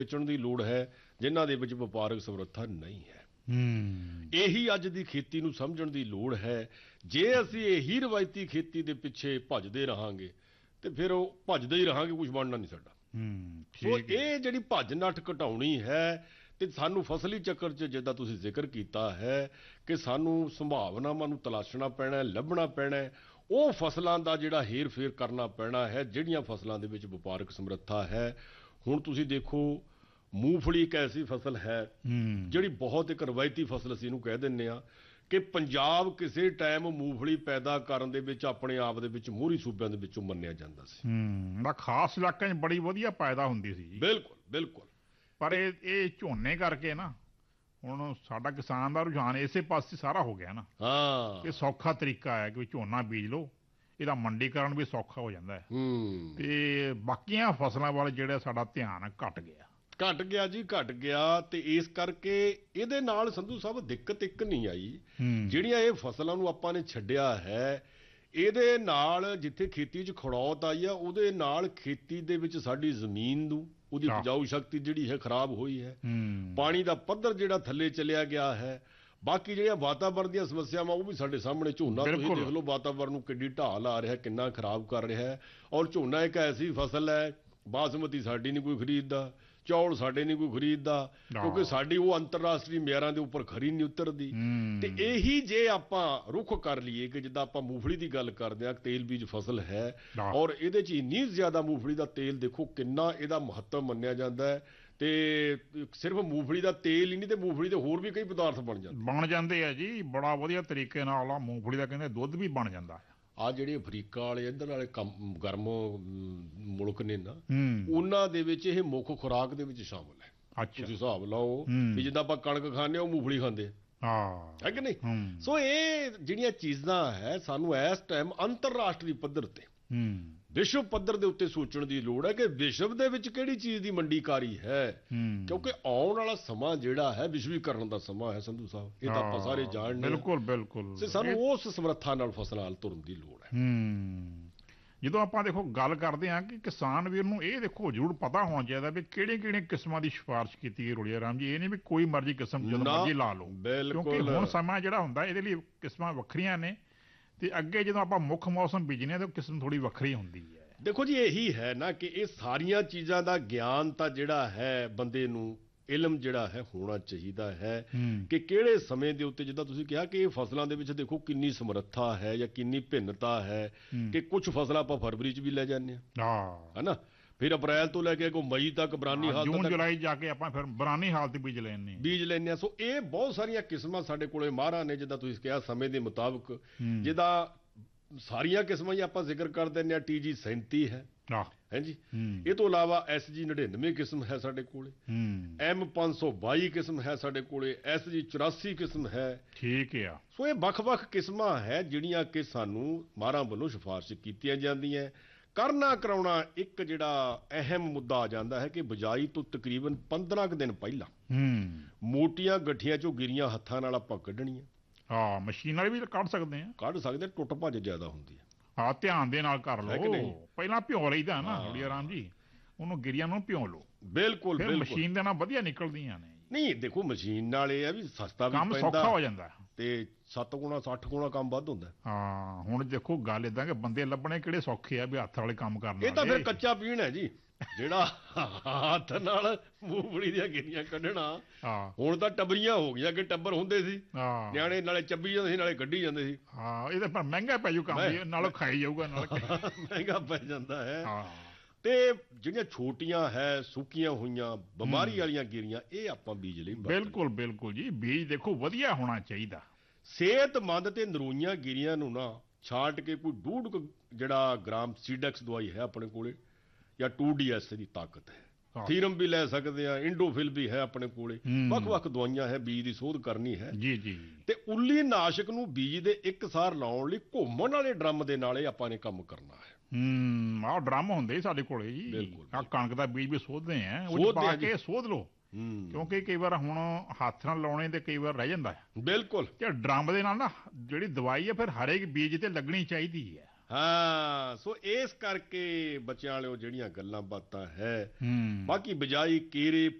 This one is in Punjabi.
ਵੇਚਣ ਦੀ ਲੋੜ ਹੈ ਜਿਨ੍ਹਾਂ ਦੇ ਵਿੱਚ ਵਪਾਰਕ ਸਮਰੱਥਾ ਨਹੀਂ ਹੈ। ਇਹੀ ਅੱਜ ਦੀ ਖੇਤੀ ਨੂੰ ਸਮਝਣ ਦੀ ਲੋੜ ਹੈ। ਜੇ ਅਸੀਂ ਇਹੀ ਰਵਾਇਤੀ ਖੇਤੀ ਦੇ ਪਿੱਛੇ ਭੱਜਦੇ ਰਹਾਂਗੇ ਤੇ ਫਿਰ ਉਹ ਭੱਜਦੇ ਹੀ ਰਹਾਂਗੇ, ਕੁਝ ਬਣਨਾ ਨਹੀਂ ਸਾਡਾ। ਸੋ ਇਹ ਜਿਹੜੀ ਭੱਜ ਨੱਠ ਘਟਾਉਣੀ ਹੈ ਤੇ ਸਾਨੂੰ ਫਸਲੀ ਚੱਕਰ 'ਚ ਜਿੱਦਾਂ ਤੁਸੀਂ ਜ਼ਿਕਰ ਕੀਤਾ ਹੈ ਕਿ ਸਾਨੂੰ ਸੰਭਾਵਨਾਵਾਂ ਨੂੰ ਤਲਾਸ਼ਣਾ ਪੈਣਾ, ਲੱਭਣਾ ਪੈਣਾ, ਉਹ ਫਸਲਾਂ ਦਾ ਜਿਹੜਾ ਹੇਰ ਫੇਰ ਕਰਨਾ ਪੈਣਾ ਹੈ ਜਿਹੜੀਆਂ ਫਸਲਾਂ ਦੇ ਵਿੱਚ ਵਪਾਰਕ ਸਮਰੱਥਾ ਹੈ। ਹੁਣ ਤੁਸੀਂ ਦੇਖੋ, ਮੂੰਗਫਲੀ ਇੱਕ ਐਸੀ ਫਸਲ ਹੈ ਜਿਹੜੀ ਬਹੁਤ ਇੱਕ ਰਵਾਇਤੀ ਫਸਲ ਅਸੀਂ ਇਹਨੂੰ ਕਹਿ ਦਿੰਦੇ ਹਾਂ ਕਿ ਪੰਜਾਬ ਕਿਸੇ ਟਾਈਮ ਮੂੰਗਫਲੀ ਪੈਦਾ ਕਰਨ ਦੇ ਵਿੱਚ ਆਪਣੇ ਆਪ ਦੇ ਵਿੱਚ ਮੋਹਰੀ ਸੂਬਿਆਂ ਦੇ ਵਿੱਚੋਂ ਮੰਨਿਆ ਜਾਂਦਾ ਸੀ। ਖਾਸ ਇਲਾਕਿਆਂ 'ਚ ਬੜੀ ਵਧੀਆ ਪੈਦਾ ਹੁੰਦੀ ਸੀ। ਬਿਲਕੁਲ ਬਿਲਕੁਲ। ਪਰ ਇਹ ਝੋਨੇ ਕਰਕੇ ਨਾ ਹੁਣ ਸਾਡਾ ਕਿਸਾਨ ਦਾ ਰੁਝਾਨ ਇਸੇ ਪਾਸੇ ਸਾਰਾ ਹੋ ਗਿਆ ਨਾ। ਇਹ ਸੌਖਾ ਤਰੀਕਾ ਹੈ ਕਿ ਝੋਨਾ ਬੀਜ ਲਓ, ਇਹਦਾ ਮੰਡੀਕਰਨ ਵੀ ਸੌਖਾ ਹੋ ਜਾਂਦਾ ਹੈ ਤੇ ਬਾਕੀਆਂ ਫਸਲਾਂ ਵੱਲ ਜਿਹੜਾ ਸਾਡਾ ਧਿਆਨ ਘਟ ਗਿਆ ਜੀ, ਘਟ ਗਿਆ। ਤੇ ਇਸ ਕਰਕੇ ਇਹਦੇ ਨਾਲ ਸੰਧੂ ਸਾਹਿਬ ਦਿੱਕਤ ਇੱਕ ਨਹੀਂ ਆਈ, ਜਿਹੜੀਆਂ ਇਹ ਫਸਲਾਂ ਨੂੰ ਆਪਾਂ ਨੇ ਛੱਡਿਆ ਹੈ ਇਹਦੇ ਨਾਲ ਜਿੱਥੇ ਖੇਤੀ 'ਚ ਖੜੌਤ ਆਈ ਆ ਉਹਦੇ ਨਾਲ ਖੇਤੀ ਦੇ ਵਿੱਚ ਸਾਡੀ ਜ਼ਮੀਨ ਨੂੰ ਉਹਦੀ ਉਪਜਾਊ ਸ਼ਕਤੀ ਜਿਹੜੀ ਹੈ ਖਰਾਬ ਹੋਈ ਹੈ, ਪਾਣੀ ਦਾ ਪੱਧਰ ਜਿਹੜਾ ਥੱਲੇ ਚਲਿਆ ਗਿਆ ਹੈ। ਬਾਕੀ ਜਿਹੜੀਆਂ ਵਾਤਾਵਰਣ ਦੀਆਂ ਸਮੱਸਿਆਵਾਂ ਉਹ ਵੀ ਸਾਡੇ ਸਾਹਮਣੇ, ਝੋਨਾ ਤੁਸੀਂ ਦੇਖ ਲਓ ਵਾਤਾਵਰਣ ਨੂੰ ਕਿੰਨੀ ਢਾਲ ਆ ਰਿਹਾ, ਕਿੰਨਾ ਖਰਾਬ ਕਰ ਰਿਹਾ ਹੈ। ਔਰ ਝੋਨਾ ਇੱਕ ਐਸੀ ਫਸਲ ਹੈ, ਬਾਸਮਤੀ ਸਾਡੀ ਨਹੀਂ ਕੋਈ ਖਰੀਦਦਾ, ਚੌਲ ਸਾਡੇ ਨਹੀਂ ਕੋਈ ਖਰੀਦਦਾ, ਕਿਉਂਕਿ ਸਾਡੀ ਉਹ ਅੰਤਰਰਾਸ਼ਟਰੀ ਮਿਆਰਾਂ ਦੇ ਉੱਪਰ ਖਰੀ ਨਹੀਂ ਉਤਰਦੀ। ਤੇ ਇਹੀ ਜੇ ਆਪਾਂ ਰੁੱਖ ਕਰ ਲਈਏ ਕਿ ਜਿੱਦਾਂ ਆਪਾਂ ਮੂੰਗਫਲੀ ਦੀ ਗੱਲ ਕਰਦੇ ਹਾਂ, ਤੇਲ ਬੀਜ ਫਸਲ ਹੈ ਔਰ ਇਹਦੇ 'ਚ ਇੰਨੀ ਜ਼ਿਆਦਾ ਮੂੰਗਫਲੀ ਦਾ ਤੇਲ ਦੇਖੋ ਕਿੰਨਾ ਇਹਦਾ ਮਹੱਤਵ ਮੰਨਿਆ ਜਾਂਦਾ ਹੈ। ਤੇ ਸਿਰਫ ਮੂੰਗਫਲੀ ਦਾ ਤੇਲ ਹੀ ਨਹੀਂ ਤੇ ਮੂੰਗਫਲੀ ਦੇ ਹੋਰ ਵੀ ਕਈ ਪਦਾਰਥ ਬਣ ਜਾਂਦੇ ਆ ਜੀ। ਬੜਾ ਵਧੀਆ ਤਰੀਕੇ ਨਾਲ ਮੂੰਗਫਲੀ ਦਾ ਕਹਿੰਦੇ ਦੁੱਧ ਵੀ ਬਣ ਜਾਂਦਾ ਹੈ। ਆ ਜਿਹੜੇ ਅਫਰੀਕਾ ਵਾਲੇ ਇੱਧਰ ਵਾਲੇ ਗਰਮ ਮੁਲਕ ਨੇ ਨਾ, ਉਹਨਾਂ ਦੇ ਵਿੱਚ ਇਹ ਮੁੱਖ ਖੁਰਾਕ ਦੇ ਵਿੱਚ ਸ਼ਾਮਲ ਹੈ। ਤੁਸੀਂ ਹਿਸਾਬ ਲਾਓ ਵੀ ਜਿੱਦਾਂ ਆਪਾਂ ਕਣਕ ਖਾਂਦੇ ਹਾਂ ਉਹ ਮੂੰਗਫਲੀ ਖਾਂਦੇ ਹੈ ਕਿ ਨਹੀਂ। ਸੋ ਇਹ ਜਿਹੜੀਆਂ ਚੀਜ਼ਾਂ ਹੈ ਸਾਨੂੰ ਇਸ ਟਾਈਮ ਅੰਤਰਰਾਸ਼ਟਰੀ ਪੱਧਰ ਤੇ, ਵਿਸ਼ਵ ਪੱਧਰ ਦੇ ਉੱਤੇ ਸੋਚਣ ਦੀ ਲੋੜ ਹੈ ਕਿ ਵਿਸ਼ਵ ਦੇ ਵਿੱਚ ਕਿਹੜੀ ਚੀਜ਼ ਦੀ ਮੰਡੀਕਾਰੀ ਹੈ, ਕਿਉਂਕਿ ਆਉਣ ਵਾਲਾ ਸਮਾਂ ਜਿਹੜਾ ਹੈ ਵਿਸ਼ਵੀਕਰਨ ਦਾ ਸਮਾਂ ਹੈ ਸੰਧੂ ਸਾਹਿਬ, ਇਹ ਤਾਂ ਆਪਾਂ ਸਾਰੇ ਜਾਣਦੇ ਹਾਂ। ਬਿਲਕੁਲ। ਤੇ ਸਾਨੂੰ ਉਸ ਸਮਰੱਥਾ ਨਾਲ ਫਸਲਾਂ ਵੱਲ ਤੁਰਨ ਦੀ ਲੋੜ ਹੈ। ਜਦੋਂ ਆਪਾਂ ਦੇਖੋ ਗੱਲ ਕਰਦੇ ਹਾਂ ਕਿ ਕਿਸਾਨ ਵੀਰ ਨੂੰ ਇਹ ਦੇਖੋ ਜ਼ਰੂਰ ਪਤਾ ਹੋਣਾ ਚਾਹੀਦਾ ਵੀ ਕਿਹੜੀਆਂ ਕਿਸਮਾਂ ਦੀ ਸਿਫਾਰਿਸ਼ ਕੀਤੀ ਗਈ ਰੋੜੀਆ ਰਾਮ ਜੀ। ਇਹ ਨਹੀਂ ਵੀ ਕੋਈ ਮਰਜ਼ੀ ਕਿਸਮ ਜਦੋਂ ਮਰਜ਼ੀ ਲਾ ਲਓ, ਕਿਉਂਕਿ ਹੁਣ ਸਮਾਂ ਜਿਹੜਾ ਹੁੰਦਾ ਇਹਦੇ ਲਈ ਕਿਸਮਾਂ ਵੱਖਰੀਆਂ ਨੇ ਤੇ ਅੱਗੇ ਜਦੋਂ ਆਪਾਂ ਮੁੱਖ ਮੌਸਮ ਬੀਜਣੇ ਤਾਂ ਕਿਸਮ ਥੋੜੀ ਵੱਖਰੀ ਹੁੰਦੀ ਹੈ। ਦੇਖੋ ਜੀ, ਇਹੀ ਹੈ ਨਾ ਕਿ ਇਹ ਸਾਰੀਆਂ ਚੀਜ਼ਾਂ ਦਾ ਗਿਆਨ ਤਾਂ ਜਿਹੜਾ ਹੈ ਬੰਦੇ ਨੂੰ, ਇਲਮ ਜਿਹੜਾ ਹੈ ਹੋਣਾ ਚਾਹੀਦਾ ਹੈ ਕਿ ਕਿਹੜੇ ਸਮੇਂ ਦੇ ਉੱਤੇ, ਜਿੱਦਾਂ ਤੁਸੀਂ ਕਿਹਾ ਕਿ ਇਹ ਫਸਲਾਂ ਦੇ ਵਿੱਚ ਦੇਖੋ ਕਿੰਨੀ ਸਮਰੱਥਾ ਹੈ ਜਾਂ ਕਿੰਨੀ ਭਿੰਨਤਾ ਹੈ ਕਿ ਕੁਝ ਫਸਲਾਂ ਆਪਾਂ ਫਰਵਰੀ 'ਚ ਵੀ ਲੈ ਜਾਂਦੇ ਹਾਂ, ਹੈ ਨਾ, ਫਿਰ ਅਪ੍ਰੈਲ ਤੋਂ ਲੈ ਕੇ ਕੋਈ ਮਈ ਤੱਕ ਬਰਾਨੀ ਹਾਲਤ, ਜੂਨ ਜੁਲਾਈ ਜਾ ਕੇ ਆਪਾਂ ਫਿਰ ਬਰਾਨੀ ਹਾਲਤ ਬੀਜ ਲੈਂਦੇ ਹਾਂ। ਸੋ ਇਹ ਬਹੁਤ ਸਾਰੀਆਂ ਕਿਸਮਾਂ ਸਾਡੇ ਕੋਲੇ ਮਾਹਰਾਂ ਨੇ, ਜਿੱਦਾਂ ਤੁਸੀਂ ਕਿਹਾ ਸਮੇਂ ਦੇ ਮੁਤਾਬਕ, ਜਿੱਦਾਂ ਸਾਰੀਆਂ ਕਿਸਮਾਂ ਹੀ ਆਪਾਂ ਜ਼ਿਕਰ ਕਰ ਦਿੰਦੇ ਹਾਂ। TG 37 ਹੈ ਜੀ, ਇਹ ਤੋਂ ਇਲਾਵਾ SG 99 ਕਿਸਮ ਹੈ ਸਾਡੇ ਕੋਲੇ, M 522 ਕਿਸਮ ਹੈ ਸਾਡੇ ਕੋਲੇ, SG 84 ਕਿਸਮ ਹੈ। ਠੀਕ ਆ। ਸੋ ਇਹ ਵੱਖ-ਵੱਖ ਕਿਸਮਾਂ ਹੈ ਜਿਹੜੀਆਂ ਕਿ ਸਾਨੂੰ ਮਾਹਰਾਂ ਵੱਲੋਂ ਸਿਫਾਰਿਸ਼ ਕੀਤੀਆਂ ਜਾਂਦੀਆਂ। ਕਰਨਾ ਕਰਾਉਣਾ ਇੱਕ ਜਿਹੜਾ ਅਹਿਮ ਮੁੱਦਾ ਆ ਜਾਂਦਾ ਹੈ ਕਿ ਬਿਜਾਈ ਤੋਂ ਤਕਰੀਬਨ 15 ਕੁ ਦਿਨ ਪਹਿਲਾਂ ਮੋਟੀਆਂ ਗੱਠੀਆਂ 'ਚੋਂ ਗਿਰੀਆਂ ਹੱਥਾਂ ਨਾਲ ਆਪਾਂ ਕੱਢਣੀਆਂ। ਮਸ਼ੀਨ ਨਾਲ ਵੀ ਕੱਢ ਸਕਦੇ ਟੁੱਟ ਭੱਜ ਜ਼ਿਆਦਾ ਹੁੰਦੀ ਹੈ। ਧਿਆਨ ਦੇ ਨਾਲ ਕਰ ਲਓ, ਪਹਿਲਾਂ ਭਿਉਂ ਲਈਦਾ ਨਾ ਰੋੜੀਆ ਰਾਮ ਜੀ, ਉਹਨੂੰ ਗਿਰੀਆਂ ਨੂੰ ਭਿਉਂ ਲਓ। ਬਿਲਕੁਲ। ਮਸ਼ੀਨ ਦੇ ਨਾਲ ਵਧੀਆ ਨਿਕਲਦੀਆਂ ਨੇ। ਨਹੀਂ ਦੇਖੋ, ਮਸ਼ੀਨ ਨਾਲ ਇਹ ਆ ਵੀ ਸਸਤਾ ਵੀ ਕੰਮ ਸੌਖਾ ਹੋ ਜਾਂਦਾ ਤੇ 7 ਗੁਣਾ 60 ਗੁਣਾ ਕੰਮ ਵੱਧ ਹੁੰਦਾ। ਹੁਣ ਦੇਖੋ ਗੱਲ ਏਦਾਂ ਕਿ ਬੰਦੇ ਲੱਭਣੇ ਕਿਹੜੇ ਸੌਖੇ ਆ ਵੀ ਹੱਥ ਵਾਲੇ ਕੰਮ ਕਰਨਾ। ਇਹ ਤਾਂ ਫਿਰ ਕੱਚਾ ਪੀਣ ਹੈ ਜੀ, ਜਿਹੜਾ ਹੱਥ ਨਾਲ ਮੂੰਗਫਲੀ ਦੀਆਂ ਗਿਰੀਆਂ ਕੱਢਣਾ। ਹੁਣ ਤਾਂ ਟੱਬਰੀਆਂ ਹੋ ਗਈਆਂ ਕਿ ਟੱਬਰ ਹੁੰਦੇ ਸੀ, ਨਿਆਣੇ ਨਾਲੇ ਚੱਬੀ ਜਾਂਦੇ ਸੀ ਨਾਲੇ ਕੱਢੀ ਜਾਂਦੇ ਸੀ। ਇਹ ਤਾਂ ਪਰ ਮਹਿੰਗਾ ਪੈ ਜੂ ਕੰਮ, ਨਾਲੋਂ ਖਾਈ ਜਾਊਗਾ, ਨਾਲ ਮਹਿੰਗਾ ਪੈ ਜਾਂਦਾ ਹੈ। ਤੇ ਜਿਹੜੀਆਂ ਛੋਟੀਆਂ ਹੈ ਸੁੱਕੀਆਂ ਹੋਈਆਂ ਬਿਮਾਰੀ ਵਾਲੀਆਂ ਗਿਰੀਆਂ, ਇਹ ਆਪਾਂ ਬੀਜ ਲਈ। ਬਿਲਕੁਲ ਜੀ, ਬੀਜ ਦੇਖੋ ਵਧੀਆ ਹੋਣਾ ਚਾਹੀਦਾ। ਸਿਹਤਮੰਦ ਤੇ ਨਰੋਈਆਂ ਗਿਰੀਆਂ ਨੂੰ ਨਾ ਛਾਂਟ ਕੇ ਕੋਈ 1.5 ਜਿਹੜਾ ਗ੍ਰਾਮ ਸੀਡੈਕਸ ਦਵਾਈ ਹੈ ਆਪਣੇ ਕੋਲੇ, ਜਾਂ 2DS ਦੀ ਤਾਕਤ ਹੈ, ਥੀਰਮ ਵੀ ਲੈ ਸਕਦੇ ਆ, ਇੰਡੋਫਿਲ ਵੀ ਹੈ ਆਪਣੇ ਕੋਲੇ, ਵੱਖ-ਵੱਖ ਦਵਾਈਆਂ ਹੈ। ਬੀਜ ਦੀ ਸੋਧ ਕਰਨੀ ਹੈ ਜੀ। ਤੇ ਉੱਲੀ ਨਾਸ਼ਕ ਨੂੰ ਬੀਜ ਦੇ ਇੱਕਸਾਰ ਲਾਉਣ ਲਈ ਘੁੰਮਣ ਵਾਲੇ ਡਰਮ ਦੇ ਨਾਲ ਆਪਾਂ ਨੇ ਕੰਮ ਕਰਨਾ ਹੈ। ਡਰਮ ਹੁੰਦੇ ਸਾਡੇ ਕੋਲੇ ਜੀ, ਕਣਕ ਦਾ ਬੀਜ ਵੀ ਸੋਧਦੇ ਆ, ਉਹ ਪਾ ਕੇ ਸੋਧ ਲਓ, ਕਿਉਂਕਿ ਕਈ ਵਾਰ ਹੁਣ ਹੱਥ ਨਾਲ ਲਾਉਣੇ ਤੇ ਕਈ ਵਾਰ ਰਹਿ ਜਾਂਦਾ ਹੈ। ਬਿਲਕੁਲ। ਤੇ ਡਰਮ ਦੇ ਨਾਲ ਨਾ ਜਿਹੜੀ ਦਵਾਈ ਹੈ ਫਿਰ ਹਰੇਕ ਬੀਜ ਤੇ ਲੱਗਣੀ ਚਾਹੀਦੀ ਹੈ। ਹਾਂ ਸੋ ਇਸ ਕਰਕੇ ਬੱਚਿਆਂ ਵਾਲਿਓ ਜਿਹੜੀਆਂ ਗੱਲਾਂ ਬਾਤਾਂ ਹੈ ਬਾਕੀ ਬਿਜਾਈ ਕੇਰੇ